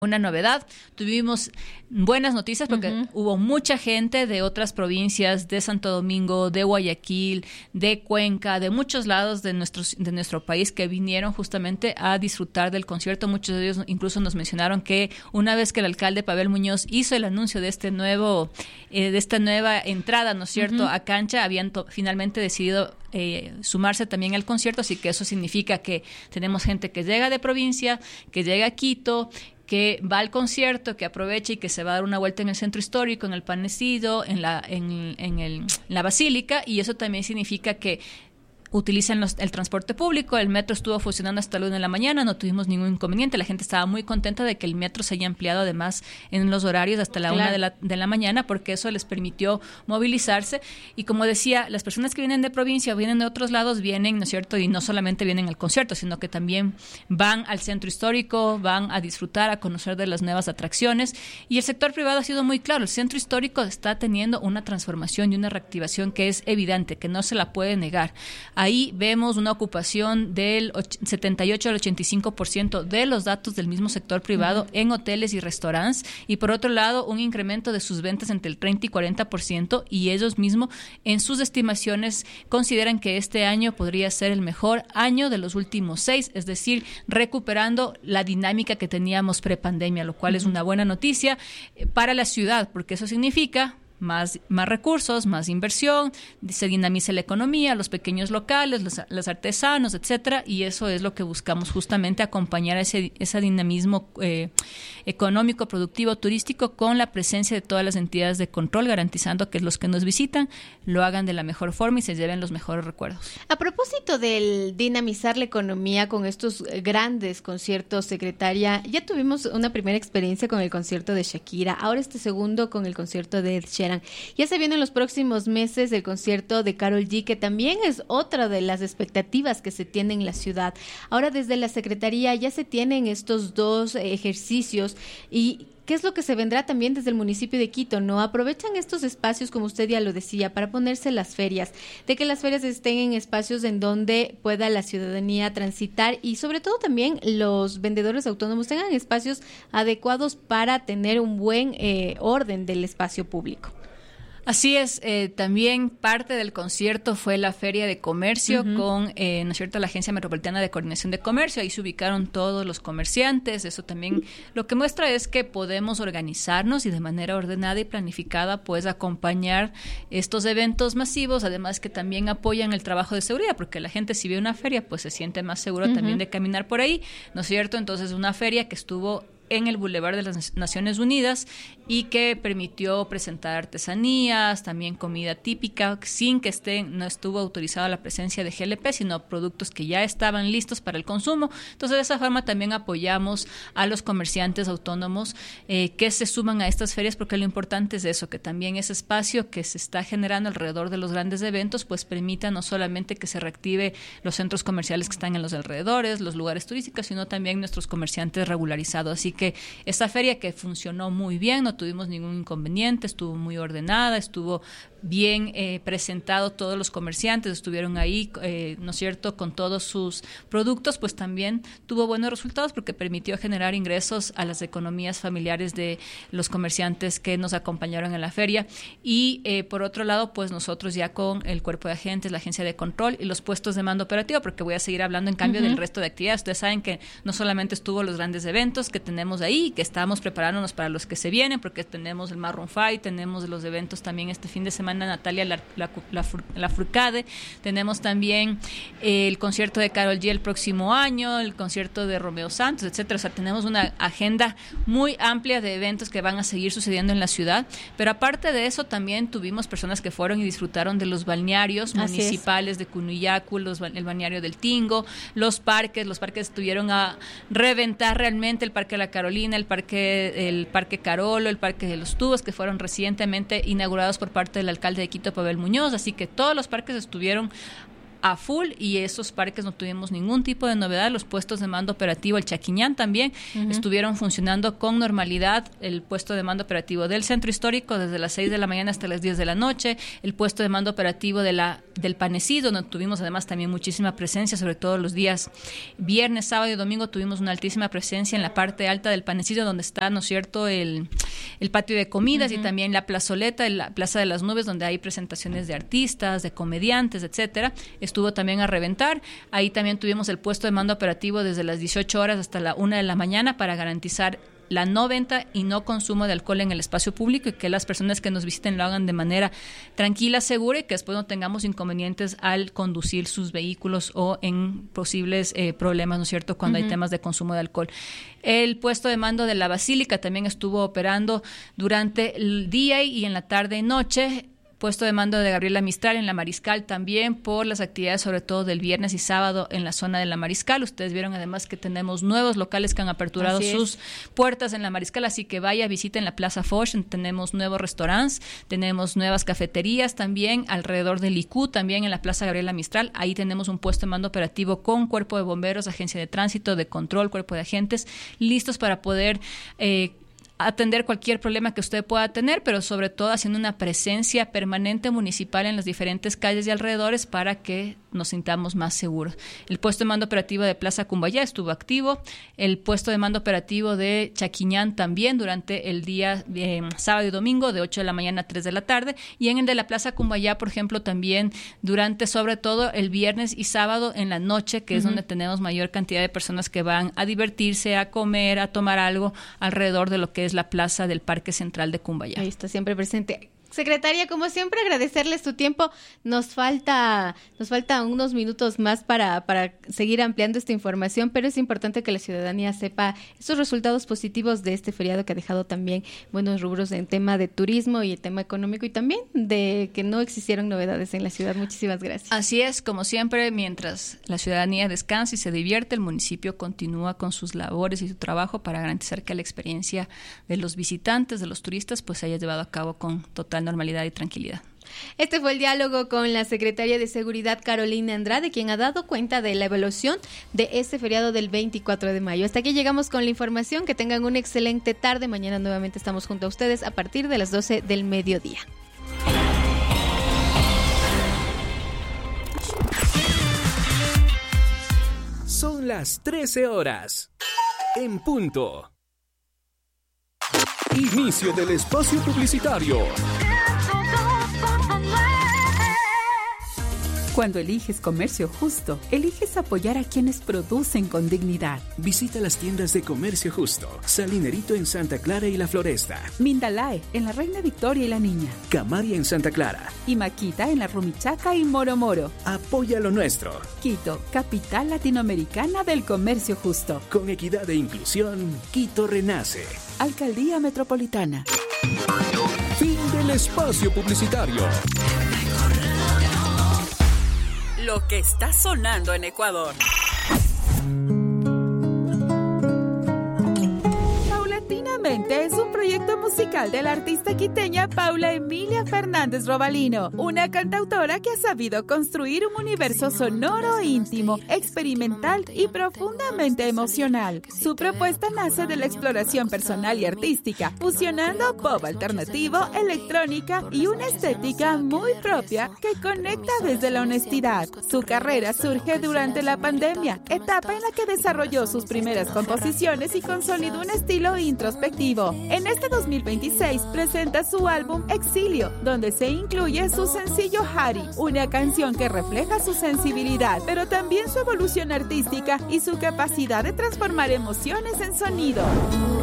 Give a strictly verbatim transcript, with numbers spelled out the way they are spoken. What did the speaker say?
una novedad. Tuvimos buenas noticias porque uh-huh. hubo mucha gente de otras provincias, de Santo Domingo, de Guayaquil, de Cuenca, de muchos lados de, nuestros, de nuestro país que vinieron justamente a disfrutar del concierto. Muchos de ellos incluso nos mencionaron que una vez que el alcalde Pavel Muñoz hizo el anuncio de este nuevo, eh, de esta nueva entrada, ¿no es cierto?, uh-huh. a cancha, habían to- finalmente decidido Eh, sumarse también al concierto, así que eso significa que tenemos gente que llega de provincia, que llega a Quito, que va al concierto, que aprovecha y que se va a dar una vuelta en el centro histórico, en el Panecido, en la, en, en, el, en la Basílica, y eso también significa que utilizan los, el transporte público. El metro estuvo funcionando hasta la una de la mañana, no tuvimos ningún inconveniente. La gente estaba muy contenta de que el metro se haya ampliado además en los horarios hasta la claro. una de la, de la mañana, porque eso les permitió movilizarse. Y como decía, las personas que vienen de provincia o vienen de otros lados vienen, ¿no es cierto? Y no solamente vienen al concierto, sino que también van al centro histórico, van a disfrutar, a conocer de las nuevas atracciones. Y el sector privado ha sido muy claro. El centro histórico está teniendo una transformación y una reactivación que es evidente, que no se la puede negar. Ahí vemos una ocupación del setenta y ocho al ochenta y cinco por ciento de los datos del mismo sector privado uh-huh. en hoteles y restaurantes, y por otro lado un incremento de sus ventas entre el treinta y cuarenta por ciento, y ellos mismos en sus estimaciones consideran que este año podría ser el mejor año de los últimos seis, es decir, recuperando la dinámica que teníamos prepandemia, lo cual uh-huh. es una buena noticia para la ciudad, porque eso significa Más, más recursos, más inversión, se dinamiza la economía, los pequeños locales, los, los artesanos, etcétera, y eso es lo que buscamos justamente, acompañar ese, ese dinamismo eh, económico, productivo, turístico, con la presencia de todas las entidades de control, garantizando que los que nos visitan lo hagan de la mejor forma y se lleven los mejores recuerdos. A propósito del dinamizar la economía con estos grandes conciertos, secretaria, ya tuvimos una primera experiencia con el concierto de Shakira, ahora este segundo con el concierto de Ed Sheeran. Ya se viene en los próximos meses el concierto de Karol G, que también es otra de las expectativas que se tiene en la ciudad. Ahora desde la Secretaría ya se tienen estos dos ejercicios, y ¿qué es lo que se vendrá también desde el municipio de Quito? ¿No? Aprovechan estos espacios, como usted ya lo decía, para ponerse las ferias, de que las ferias estén en espacios en donde pueda la ciudadanía transitar, y sobre todo también los vendedores autónomos tengan espacios adecuados para tener un buen eh, orden del espacio público. Así es, eh, también parte del concierto fue la Feria de Comercio uh-huh. con, eh, ¿no es cierto?, la Agencia Metropolitana de Coordinación de Comercio. Ahí se ubicaron todos los comerciantes. Eso también lo que muestra es que podemos organizarnos y de manera ordenada y planificada, pues, acompañar estos eventos masivos, además que también apoyan el trabajo de seguridad, porque la gente, si ve una feria, pues se siente más seguro uh-huh. también de caminar por ahí, ¿no es cierto? Entonces, una feria que estuvo en el Boulevard de las Naciones Unidas y que permitió presentar artesanías, también comida típica, sin que estén, no estuvo autorizada la presencia de G L P, sino productos que ya estaban listos para el consumo. Entonces, de esa forma también apoyamos a los comerciantes autónomos eh, que se suman a estas ferias, porque lo importante es eso, que también ese espacio que se está generando alrededor de los grandes eventos, pues permita no solamente que se reactive los centros comerciales que están en los alrededores, los lugares turísticos, sino también nuestros comerciantes regularizados. Así que que esta feria, que funcionó muy bien, no tuvimos ningún inconveniente, estuvo muy ordenada, estuvo bien eh, presentado, todos los comerciantes estuvieron ahí, eh, ¿no es cierto?, con todos sus productos, pues también tuvo buenos resultados porque permitió generar ingresos a las economías familiares de los comerciantes que nos acompañaron en la feria. Y eh, por otro lado, pues nosotros ya con el cuerpo de agentes, la agencia de control y los puestos de mando operativo, porque voy a seguir hablando en cambio uh-huh. del resto de actividades. Ustedes saben que no solamente estuvo los grandes eventos que tenemos ahí, que estamos preparándonos para los que se vienen, porque tenemos el Maroon cinco, tenemos los eventos también este fin de semana, Natalia la, la, la, la Furcade, tenemos también eh, el concierto de Karol G el próximo año, el concierto de Romeo Santos, etcétera. O sea, tenemos una agenda muy amplia de eventos que van a seguir sucediendo en la ciudad, pero aparte de eso también tuvimos personas que fueron y disfrutaron de los balnearios Así municipales es. de Cunuyacu, los, el balneario del Tingo, los parques, los parques estuvieron a reventar realmente, el Parque de la Carolina, el Parque, el Parque Carolo, el Parque de los Tubos, que fueron recientemente inaugurados por parte del alcalde de Quito, Pavel Muñoz, así que todos los parques estuvieron a full y esos parques no tuvimos ningún tipo de novedad. Los puestos de mando operativo, el Chaquiñán también, uh-huh. estuvieron funcionando con normalidad. El puesto de mando operativo del centro histórico desde las seis de la mañana hasta las diez de la noche. El puesto de mando operativo de la, del Panecí, donde tuvimos además también muchísima presencia, sobre todo los días viernes, sábado y domingo tuvimos una altísima presencia en la parte alta del Panecillo, donde está, ¿no es cierto?, el, el patio de comidas uh-huh. y también la plazoleta, la Plaza de las Nubes, donde hay presentaciones de artistas, de comediantes, etcétera. Estuvo también a reventar. Ahí también tuvimos el puesto de mando operativo desde las dieciocho horas hasta la una de la mañana para garantizar la no venta y no consumo de alcohol en el espacio público y que las personas que nos visiten lo hagan de manera tranquila, segura y que después no tengamos inconvenientes al conducir sus vehículos o en posibles eh, problemas, ¿no es cierto?, cuando uh-huh. hay temas de consumo de alcohol. El puesto de mando de la Basílica también estuvo operando durante el día y en la tarde y noche. Puesto de mando de Gabriela Mistral en la Mariscal también por las actividades sobre todo del viernes y sábado en la zona de la Mariscal. Ustedes vieron además que tenemos nuevos locales que han aperturado así sus es. puertas en la Mariscal, así que vaya, visiten la Plaza Foch, tenemos nuevos restaurantes, tenemos nuevas cafeterías también alrededor del I C U, también en la Plaza Gabriela Mistral. Ahí tenemos un puesto de mando operativo con cuerpo de bomberos, agencia de tránsito, de control, cuerpo de agentes, listos para poder eh, atender cualquier problema que usted pueda tener, pero sobre todo haciendo una presencia permanente municipal en las diferentes calles y alrededores para que nos sintamos más seguros. El puesto de mando operativo de Plaza Cumbayá estuvo activo, el puesto de mando operativo de Chaquiñán también durante el día eh, sábado y domingo de ocho de la mañana a tres de la tarde, y en el de la Plaza Cumbayá, por ejemplo, también durante sobre todo el viernes y sábado en la noche, que uh-huh. es donde tenemos mayor cantidad de personas que van a divertirse, a comer, a tomar algo alrededor de lo que es la plaza del Parque Central de Cumbayá. Ahí está siempre presente. Secretaria, como siempre, agradecerles su tiempo. Nos falta, nos falta unos minutos más para, para seguir ampliando esta información, pero es importante que la ciudadanía sepa esos resultados positivos de este feriado que ha dejado también buenos rubros en tema de turismo y el tema económico y también de que no existieron novedades en la ciudad. Muchísimas gracias. Así es, como siempre, mientras la ciudadanía descansa y se divierte, el municipio continúa con sus labores y su trabajo para garantizar que la experiencia de los visitantes, de los turistas, pues se haya llevado a cabo con total normalidad y tranquilidad. Este fue el diálogo con la secretaria de Seguridad, Carolina Andrade, quien ha dado cuenta de la evaluación de este feriado del veinticuatro de mayo. Hasta aquí llegamos con la información. Que tengan una excelente tarde. Mañana nuevamente estamos junto a ustedes a partir de las doce del mediodía. Son las trece horas. En punto. Inicio del espacio publicitario. Cuando eliges comercio justo, eliges apoyar a quienes producen con dignidad. Visita las tiendas de Comercio Justo. Salinerito en Santa Clara y La Floresta. Mindalae en la Reina Victoria y la Niña. Camaria en Santa Clara. Y Maquita en la Rumichaca y Moro Moro. Apoya lo nuestro. Quito, capital latinoamericana del comercio justo. Con equidad e inclusión, Quito renace. Alcaldía Metropolitana. Fin del espacio publicitario. Lo que está sonando en Ecuador. Paulatinamente es un proyecto musical de la artista quiteña Paula Emilia Fernández Robalino, una cantautora que ha sabido construir un universo sonoro, íntimo, experimental y profundamente emocional. Su propuesta nace de la exploración personal y artística, fusionando pop alternativo, electrónica y una estética muy propia que conecta desde la honestidad. Su carrera surge durante la pandemia, etapa en la que desarrolló sus primeras composiciones y consolidó un estilo introspectivo. En este dos mil veintiséis presenta su álbum Exilio, donde se incluye su sencillo Hari, una canción que refleja su sensibilidad, pero también su evolución artística y su capacidad de transformar emociones en sonido.